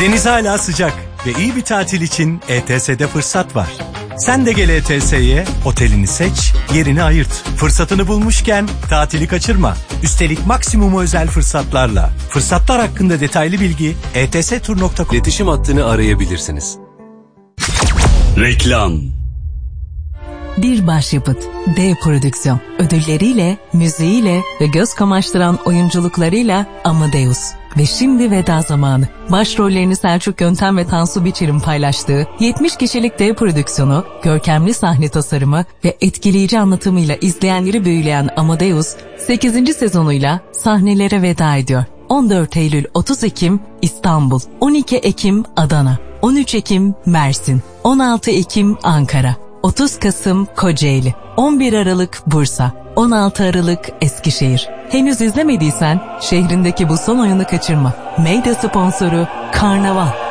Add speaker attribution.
Speaker 1: Deniz hala sıcak ve iyi bir tatil için ETS'de fırsat var. Sen de gel ETS'ye, otelini seç, yerini ayırt. Fırsatını bulmuşken tatili kaçırma. Üstelik maksimum özel fırsatlarla. Fırsatlar hakkında detaylı bilgi etstur.com.
Speaker 2: İletişim hattını arayabilirsiniz.
Speaker 3: Reklam.
Speaker 4: Bir başyapıt, D Prodüksiyon. Ödülleriyle, müziğiyle ve göz kamaştıran oyunculuklarıyla Amadeus. Ve şimdi veda zamanı. Başrollerini Selçuk Yöntem ve Tansu Biçer'in paylaştığı 70 kişilik D Prodüksiyonu, görkemli sahne tasarımı ve etkileyici anlatımıyla izleyenleri büyüleyen Amadeus, 8. sezonuyla sahnelere veda ediyor. 14 Eylül 30 Ekim İstanbul, 12 Ekim Adana, 13 Ekim Mersin, 16 Ekim Ankara, 30 Kasım Kocaeli, 11 Aralık Bursa, 16 Aralık Eskişehir. Henüz izlemediysen şehrindeki bu son oyunu kaçırma. Medya sponsoru Karnaval.